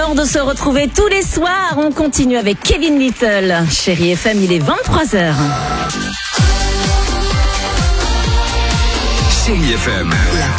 J'adore de se retrouver tous les soirs. On continue avec Kevin Little. Chérie FM, il est 23h. Chérie FM.